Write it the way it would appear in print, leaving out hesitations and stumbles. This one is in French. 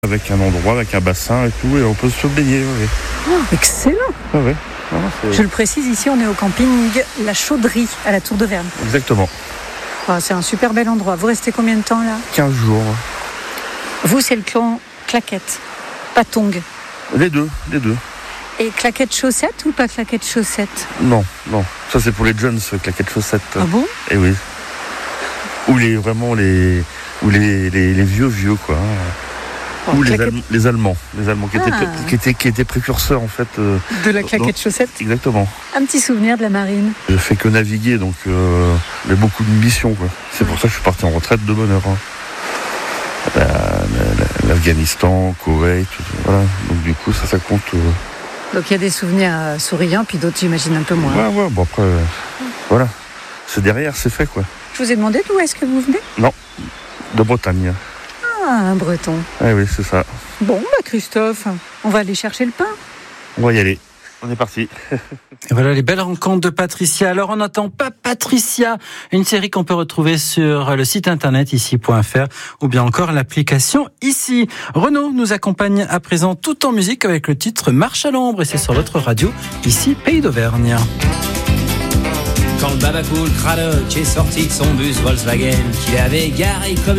avec un endroit, avec un bassin et tout, et on peut se baigner. Oui. Oh, excellent. Ouais. Je le précise, ici on est au camping La Chauderie à la Tour d'Auvergne. Exactement. Oh, c'est un super bel endroit. Vous restez combien de temps là ? 15 jours. Vous, c'est le clan Claquette, pas Tong. Les deux. Et claquettes chaussettes ou pas claquettes chaussettes ? Non. Ça c'est pour les jeunes, claquettes chaussettes. Ah bon ? Eh oui. Ou les vieux quoi. Oh, ou les Allemands qui étaient précurseurs en fait. De la claquette chaussette ? Exactement. Un petit souvenir de la marine. Je fais que naviguer, donc j'ai beaucoup de missions quoi. C'est pour ça que je suis parti en retraite de bonne heure. L'Afghanistan, Koweït, voilà. Donc du coup ça compte. Donc il y a des souvenirs souriants, puis d'autres j'imagine un peu moins. Ouais, bon après, voilà. C'est derrière, c'est fait quoi. Je vous ai demandé d'où est-ce que vous venez ? Non, de Bretagne. Ah, un breton. Ah oui, c'est ça. Bon, Christophe, on va aller chercher le pain. On va y aller. On est parti. Et voilà les belles rencontres de Patricia. Alors on n'entend pas Patricia, une série qu'on peut retrouver sur le site internet ici.fr ou bien encore l'application ici. Renaud nous accompagne à présent tout en musique avec le titre Marche à l'ombre et c'est sur votre radio ici Pays d'Auvergne. Quand le Babacool Cradock est sorti de son bus Volkswagen qu'il avait garé comme